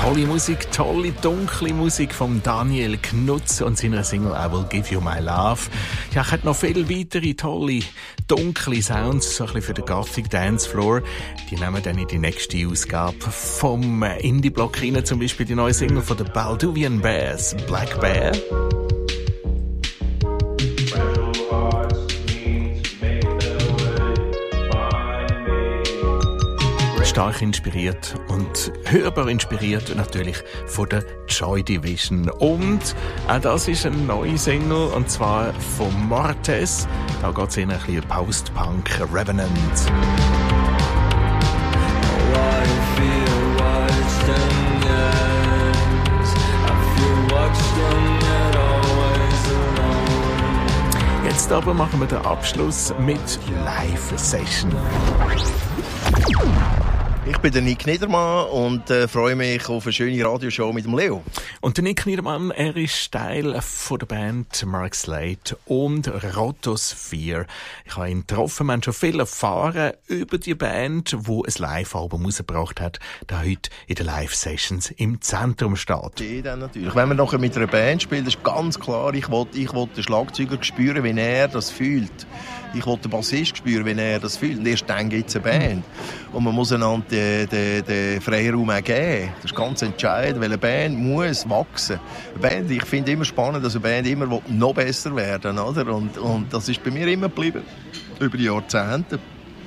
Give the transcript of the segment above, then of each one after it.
Tolle Musik, tolle, dunkle Musik von Daniel Knutz und seiner Single I Will Give You My Love. Ja, ich hätte noch viele weitere tolle, dunkle Sounds, so ein bisschen für den Gothic Dancefloor. Die nehmen dann in die nächste Ausgabe vom Indie-Block rein, zum Beispiel die neue Single von den Balduvian Bears, Black Bear. Stark inspiriert und hörbar inspiriert natürlich von der Joy Division. Und auch das ist eine neue Single, und zwar von Mortes. Da geht es in ein bisschen Post-Punk Revenant. Jetzt aber machen wir den Abschluss mit Live-Session. Ich bin der Nick Niedermann und freue mich auf eine schöne Radioshow mit dem Leo. Und der Nick Niedermann, er ist Teil von der Band Mark Slade und Rotosphere. Ich habe ihn getroffen, wir haben schon viel erfahren über die Band, die ein Live-Album rausgebracht hat, das heute in den Live-Sessions im Zentrum steht. Ja, dann natürlich. Wenn man nachher mit einer Band spielt, ist ganz klar, ich will den Schlagzeuger spüren, wie er das fühlt. Ich will den Bassist spüren, wie er das fühlt. Und erst dann gibt es eine Band. Und man muss einander den Freiraum auch geben. Das ist ganz entscheidend, weil eine Band muss wachsen. Ich finde immer spannend, dass eine Band immer noch besser werden will. Und das ist bei mir immer geblieben. Über die Jahrzehnte.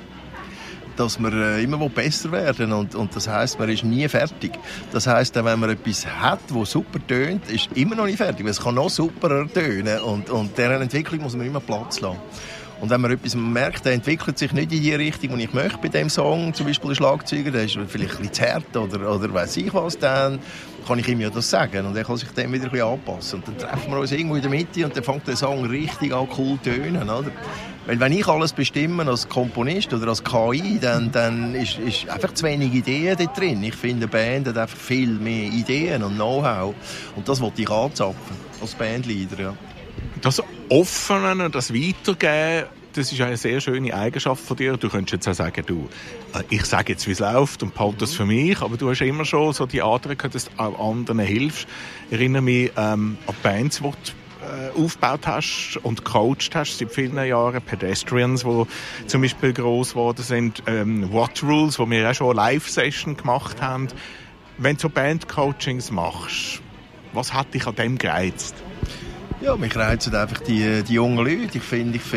Dass wir immer besser werden und das heisst, man ist nie fertig. Das heisst, wenn man etwas hat, das super tönt, ist immer noch nicht fertig, weil es kann noch superer tönen und dieser Entwicklung muss man immer Platz lassen. Und wenn man etwas merkt, der entwickelt sich nicht in die Richtung, die ich möchte bei dem Song, zum Beispiel der Schlagzeuger, der ist vielleicht ein bisschen zu hart oder weiss ich was, dann kann ich ihm ja das sagen und er kann sich dem wieder ein bisschen anpassen. Und dann treffen wir uns irgendwo in der Mitte und dann fängt der Song richtig an cool zu tönen, oder? Weil wenn ich alles bestimme als Komponist oder als KI, dann ist einfach zu wenig Ideen dort drin. Ich finde, eine Band hat einfach viel mehr Ideen und Know-how. Und das wollte ich anzapfen, als Bandleader, ja. Das Offene und das Weitergeben, das ist eine sehr schöne Eigenschaft von dir. Du könntest jetzt auch sagen, ich sage jetzt, wie es läuft und behalte das für mich, aber du hast immer schon so die Art gehabt, dass du auch anderen hilfst. Ich erinnere mich an Bands, die du aufgebaut hast und gecoacht hast seit vielen Jahren. Pedestrians, die zum Beispiel gross geworden sind. What Rules, wo wir auch schon eine Live-Session gemacht haben. Wenn du so Band-Coachings machst, was hat dich an dem gereizt? Ja, mich reizen einfach die jungen Leute. Ich finde, ich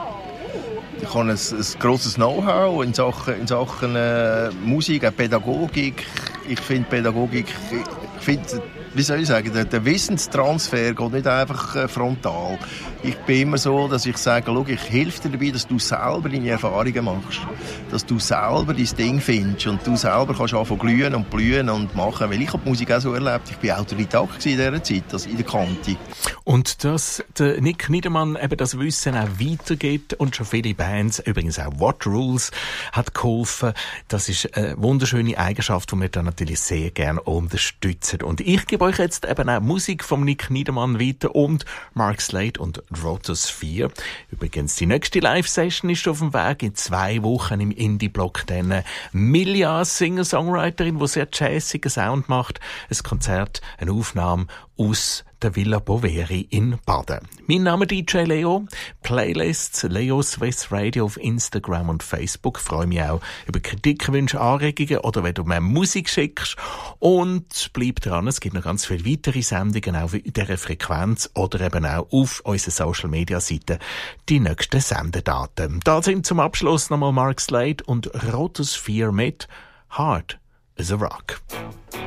habe ein grosses Know-how in Sachen Musik, auch Pädagogik. Ich finde Pädagogik, wie soll ich sagen, der Wissenstransfer geht nicht einfach frontal. Ich bin immer so, dass ich sage, schau, ich helfe dir dabei, dass du selber deine Erfahrungen machst. Dass du selber dein Ding findest und du selber kannst anfangen glühen und blühen und machen. Weil ich habe die Musik auch so erlebt. Ich war Autodidakt in dieser Zeit, also in der Kante. Und dass der Nick Niedermann eben das Wissen auch weitergibt und schon viele Bands, übrigens auch What Rules, hat geholfen. Das ist eine wunderschöne Eigenschaft, die wir dann natürlich sehr gerne unterstützen. Und ich gebe euch jetzt eben auch Musik vom Nick Niedermann weiter und Mark Slade und Rotosphere. Übrigens, die nächste Live-Session ist auf dem Weg in 2 Wochen im Indie-Block. Dann Milja, Singer-Songwriterin, die sehr jazzigen Sound macht. Ein Konzert, eine Aufnahme aus der Villa Boveri in Baden. Mein Name DJ Leo. Playlists Leo Swiss Radio auf Instagram und Facebook. Ich freue mich auch über Kritik, Wünsche, Anregungen oder wenn du mir Musik schickst. Und bleib dran, es gibt noch ganz viele weitere Sendungen auch in dieser Frequenz oder eben auch auf unseren Social Media Seiten die nächsten Sendedaten. Da sind zum Abschluss nochmal Mark Slade und Rotosphere mit Hard as a Rock.